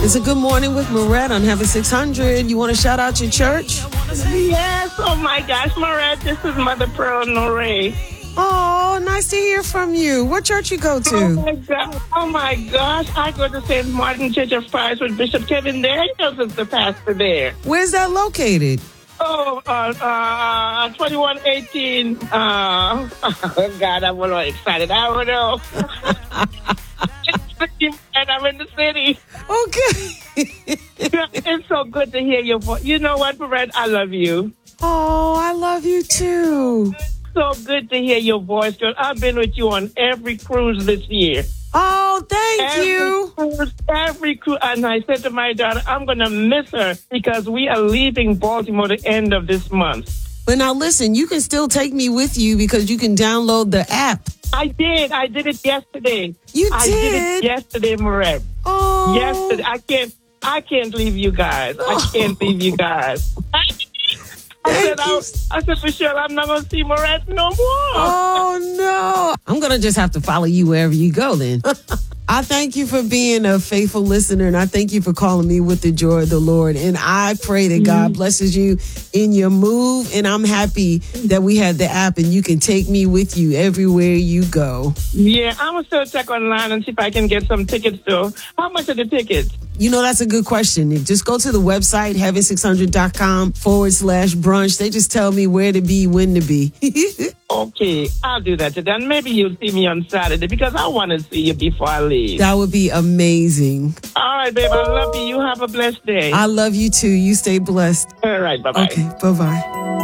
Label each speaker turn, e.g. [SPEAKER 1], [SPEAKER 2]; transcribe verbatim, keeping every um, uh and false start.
[SPEAKER 1] It's a Good Morning with Marette on Heaven six hundred. You want to shout out your church?
[SPEAKER 2] Yes. Oh, my gosh, Marette, this is Mother Pearl Noré.
[SPEAKER 1] Oh, nice to hear from you. What church you go to?
[SPEAKER 2] Oh, my God. Oh, my gosh. I go to Saint Martin Church of Christ with Bishop Kevin Daniels is the pastor there.
[SPEAKER 1] Where's that located?
[SPEAKER 2] Oh, uh, uh, twenty-one eighteen. Uh, oh, God, I'm a little excited. I don't know. And I'm in the city.
[SPEAKER 1] Okay.
[SPEAKER 2] It's so good to hear your voice. You know what, Marette? I love you.
[SPEAKER 1] Oh, I love you too.
[SPEAKER 2] So good to hear your voice, girl. I've been with you on every cruise this year.
[SPEAKER 1] Oh, thank
[SPEAKER 2] every
[SPEAKER 1] you.
[SPEAKER 2] Cruise, every cruise. And I said to my daughter, I'm going to miss her because we are leaving Baltimore the end of this month.
[SPEAKER 1] But now listen, you can still take me with you because you can download the app.
[SPEAKER 2] I did. I did it yesterday.
[SPEAKER 1] You
[SPEAKER 2] I
[SPEAKER 1] did?
[SPEAKER 2] did it yesterday, Marette.
[SPEAKER 1] Oh.
[SPEAKER 2] Yesterday. I can't, I can't leave you guys. I can't leave you guys. I said, I, I said, Michelle, I'm not going to see Marette no more.
[SPEAKER 1] Oh, no. I'm going to just have to follow you wherever you go then. I thank you for being a faithful listener, and I thank you for calling me with the joy of the Lord. And I pray that God blesses you in your move, and I'm happy that we have the app and you can take me with you everywhere you go.
[SPEAKER 2] Yeah, I'm going to still check online and see if I can get some tickets, though. How much are the tickets?
[SPEAKER 1] You know, that's a good question. Just go to the website, heaven six hundred dot com forward slash brunch. They just tell me where to be, when to be.
[SPEAKER 2] Okay, I'll do that today. And maybe you'll see me on Saturday because I want to see you before I leave.
[SPEAKER 1] That would be amazing.
[SPEAKER 2] All right, babe. I love you. You have a blessed day.
[SPEAKER 1] I love you too. You stay blessed.
[SPEAKER 2] All right. Bye-bye.
[SPEAKER 1] Okay, bye-bye.